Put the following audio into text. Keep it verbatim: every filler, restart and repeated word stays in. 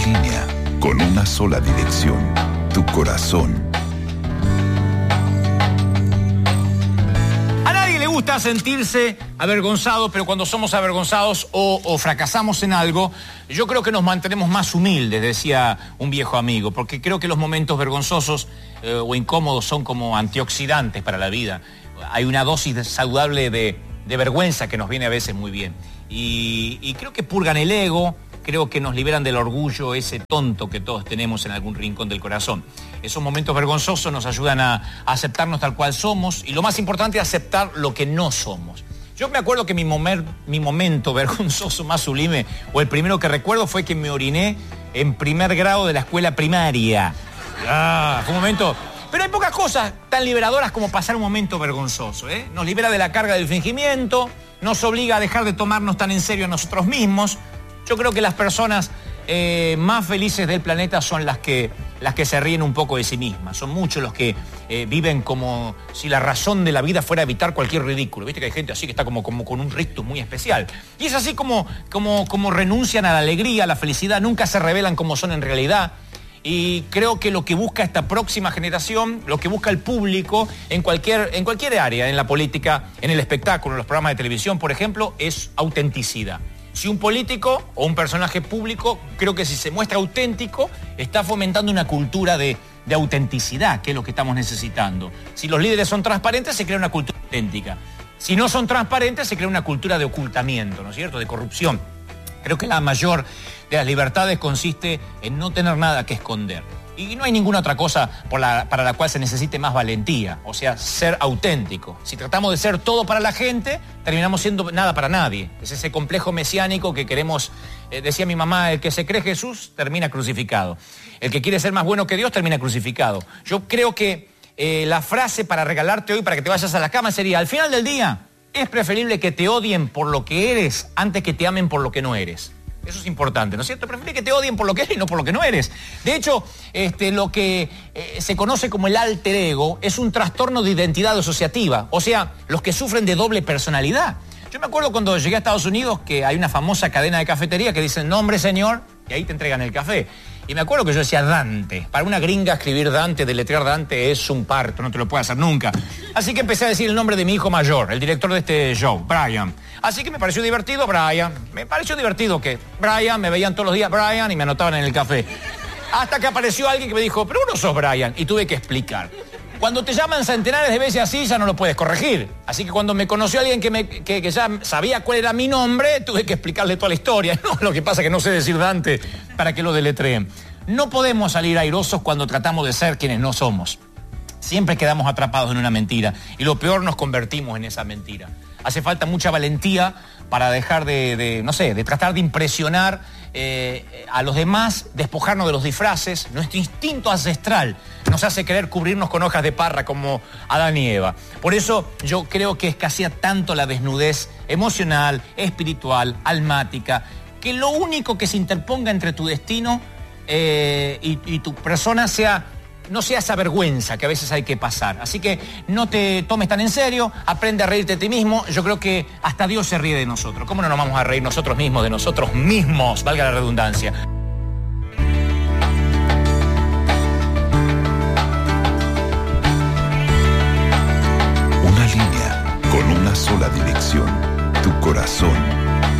línea con una sola dirección, tu corazón. A nadie le gusta sentirse avergonzado, pero cuando somos avergonzados o, o fracasamos en algo, yo creo que nos mantenemos más humildes, decía un viejo amigo, porque creo que los momentos vergonzosos eh, o incómodos son como antioxidantes para la vida. Hay una dosis saludable de, de vergüenza que nos viene a veces muy bien. Y, y creo que purgan el ego, creo que nos liberan del orgullo, ese tonto que todos tenemos en algún rincón del corazón. Esos momentos vergonzosos nos ayudan a, a aceptarnos tal cual somos y lo más importante es aceptar lo que no somos. Yo me acuerdo que mi, momer, mi momento vergonzoso más sublime, o el primero que recuerdo, fue que me oriné en primer grado de la escuela primaria. Ah, fue un momento... Pero hay pocas cosas tan liberadoras como pasar un momento vergonzoso, ¿eh? Nos libera de la carga del fingimiento, nos obliga a dejar de tomarnos tan en serio a nosotros mismos. Yo creo que las personas eh, más felices del planeta son las que, las que se ríen un poco de sí mismas. Son muchos los que eh, viven como si la razón de la vida fuera evitar cualquier ridículo. Viste que hay gente así que está como, como con un rictus muy especial. Y es así como, como, como renuncian a la alegría, a la felicidad, nunca se revelan como son en realidad. Y creo que lo que busca esta próxima generación, lo que busca el público en cualquier, en cualquier área, en la política, en el espectáculo, en los programas de televisión, por ejemplo, es autenticidad. Si un político o un personaje público, creo que si se muestra auténtico, está fomentando una cultura de, de autenticidad, que es lo que estamos necesitando. Si los líderes son transparentes, se crea una cultura auténtica. Si no son transparentes, se crea una cultura de ocultamiento, ¿no es cierto?, de corrupción. Creo que la mayor de las libertades consiste en no tener nada que esconder. Y no hay ninguna otra cosa por la, para la cual se necesite más valentía, o sea, ser auténtico. Si tratamos de ser todo para la gente, terminamos siendo nada para nadie. Es ese complejo mesiánico que queremos, eh, decía mi mamá, el que se cree Jesús termina crucificado. El que quiere ser más bueno que Dios termina crucificado. Yo creo que eh, la frase para regalarte hoy, para que te vayas a la cama, sería: al final del día, es preferible que te odien por lo que eres antes que te amen por lo que no eres. Eso es importante, ¿no es cierto? Prefiere que te odien por lo que eres y no por lo que no eres. De hecho, este, lo que eh, se conoce como el alter ego es un trastorno de identidad asociativa. O sea, los que sufren de doble personalidad. Yo me acuerdo cuando llegué a Estados Unidos que hay una famosa cadena de cafetería que dice: nombre, señor, y ahí te entregan el café. Y me acuerdo que yo decía Dante. Para una gringa escribir Dante, deletrear Dante es un parto, no te lo puede hacer nunca. Así que empecé a decir el nombre de mi hijo mayor, el director de este show, Brian. Así que me pareció divertido, Brian. Me pareció divertido que Brian, me veían todos los días Brian y me anotaban en el café. Hasta que apareció alguien que me dijo: pero uno sos Brian. Y tuve que explicar. Cuando te llaman centenares de veces así, ya no lo puedes corregir. Así que cuando me conoció alguien que, me, que, que ya sabía cuál era mi nombre, tuve que explicarle toda la historia. No, lo que pasa es que no sé decir Dante para que lo deletreen. No podemos salir airosos cuando tratamos de ser quienes no somos. Siempre quedamos atrapados en una mentira. Y lo peor, nos convertimos en esa mentira. Hace falta mucha valentía para dejar de, de no sé, de tratar de impresionar eh, a los demás, despojarnos de los disfraces. Nuestro instinto ancestral nos hace querer cubrirnos con hojas de parra como Adán y Eva. Por eso yo creo que escasea tanto la desnudez emocional, espiritual, almática, que lo único que se interponga entre tu destino eh, y, y tu persona sea... no sea esa vergüenza que a veces hay que pasar. Así que no te tomes tan en serio, aprende a reírte de ti mismo. Yo creo que hasta Dios se ríe de nosotros. ¿Cómo no nos vamos a reír nosotros mismos de nosotros mismos? Valga la redundancia. Una línea con una sola dirección, tu corazón.